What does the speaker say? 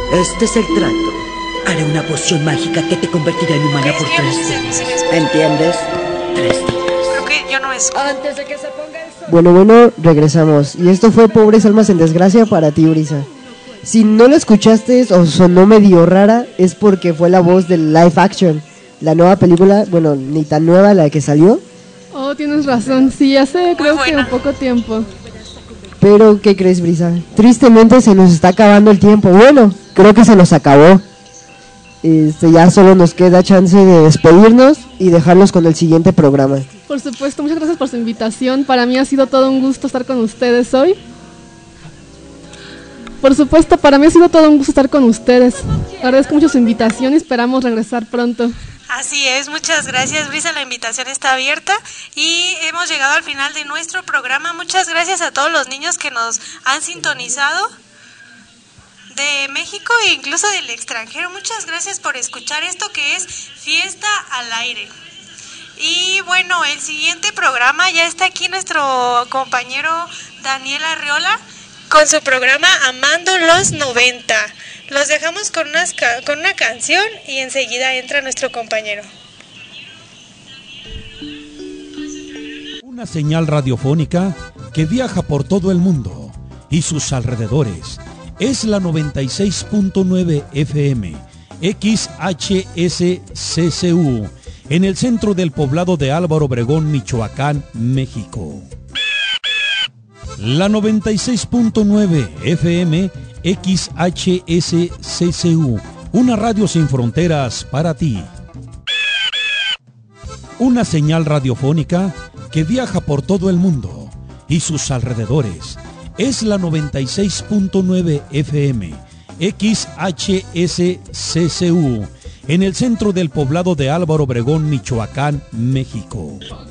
Este es el trato. Haré una poción mágica que te convertirá en humana por 3 días. ¿Entiendes? 3 días. Creo que yo no es. Antes de que se ponga el sol. Bueno, regresamos. Y esto fue Pobres Almas en Desgracia para ti, Brisa. Si no lo escuchaste o sonó medio rara, es porque fue la voz del live action. La nueva película, bueno, ni tan nueva la que salió. Oh, tienes razón, sí, hace creo que un poco tiempo. Pero, ¿qué crees, Brisa? Tristemente se nos está acabando el tiempo. Bueno, creo que se nos acabó. Ya solo nos queda chance de despedirnos y dejarlos con el siguiente programa. Por supuesto, muchas gracias por su invitación. Para mí ha sido todo un gusto estar con ustedes hoy. Por supuesto, para mí ha sido todo un gusto estar con ustedes. Agradezco mucho su invitación y esperamos regresar pronto. Así es, muchas gracias, Brisa, la invitación está abierta y hemos llegado al final de nuestro programa. Muchas gracias a todos los niños que nos han sintonizado de México e incluso del extranjero. Muchas gracias por escuchar esto que es Fiesta al Aire. Y bueno, el siguiente programa ya está aquí nuestro compañero Daniel Arriola con su programa Amando los 90. Los dejamos con una canción y enseguida entra nuestro compañero. Una señal radiofónica que viaja por todo el mundo y sus alrededores. Es la 96.9 FM, XHSCCU, en el centro del poblado de Álvaro Obregón, Michoacán, México. La 96.9 FM, XHSCCU, una radio sin fronteras para ti. Una señal radiofónica que viaja por todo el mundo y sus alrededores. Es la 96.9 FM, XHSCCU, en el centro del poblado de Álvaro Obregón, Michoacán, México.